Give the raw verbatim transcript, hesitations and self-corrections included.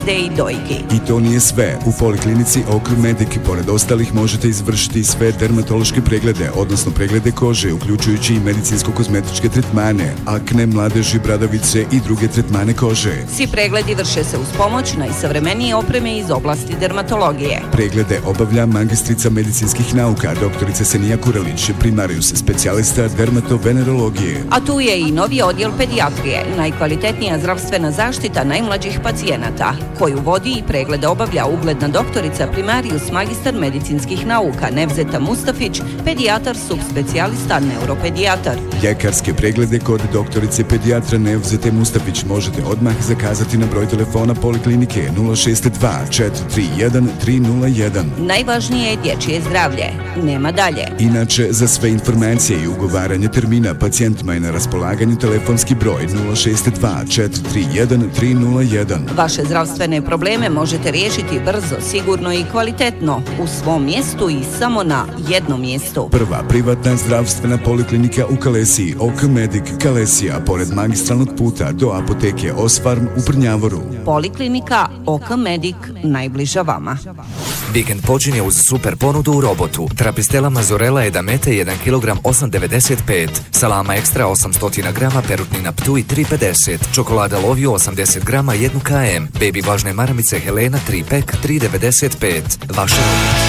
i dojki. I to nije sve. U Poliklinici Okr Medic pored ostalih možete izvršiti sve dermatološke preglede, odnosno preglede kože, uključujući i medicinsko-kozmetičke tretmane, akne, mladeži, bradavice i druge tretmane kože. Svi pregledi vrše se uz pomoć najsavremenije opreme iz oblasti dermatologije. Preglede obavlja magistrica medicinskih nauka, doktorica Senija Kurelić, primarius specijalista dermatovenerologije. A tu je i novi odjel pedijatrije, najkvalitetnija zdravstvena zaštita najmlađih pacijenata, koju vodi i preglede obavlja ugledna doktorica primarius magistar medicinskih nauka Nevzeta Mustafić, pedijatar subspecijalista neuropedijatar. Ljekarske preglede kod doktorice pedijatra Nevzete Mustafić možete odmah zakazati na broj telefona Poliklinike nula šest dva četiri tri jedan tri nula jedan. Najvažnije je dječje zdravlje. Nema dalje. Inače, za sve informacije i ugovaranje termina pacijentima je na raspolaganju telefonski broj nula šest dva četiri tri jedan tri nula jedan. Vaše zdravstvene probleme možete riješiti brzo, sigurno i kvalitetno u svom mjestu i samo na jednom mjestu. Prva privatna zdravstvena poliklinika u Kalesiji, Okr Medic Kalesija, pored magistralnog puta do apoteke Osfarm u Prnjavoru. Poliklinika Okr Medic, najbliža vama. Vikend počinje uz super ponudu u Robotu. Trapistela Mazorela edamete jedan kilogram osam devedeset pet, salama ekstra osamsto grama, perutnina Ptuj tri pedeset, čokolada Lovio osamdeset grama jedan kilogram, baby važne maramice Helena tri pek tri devedeset pet. Vaše